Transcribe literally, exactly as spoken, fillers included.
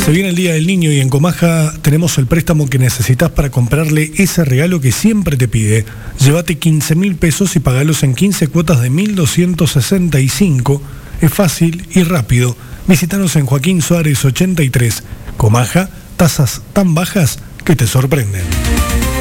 Se viene el Día del Niño y en Comaja tenemos el préstamo que necesitas para comprarle ese regalo que siempre te pide. Llévate quince mil pesos y pagalos en quince cuotas de mil doscientos sesenta y cinco. Es fácil y rápido. Visítanos en Joaquín Suárez ochenta y tres. Comaja, tasas tan bajas que te sorprenden.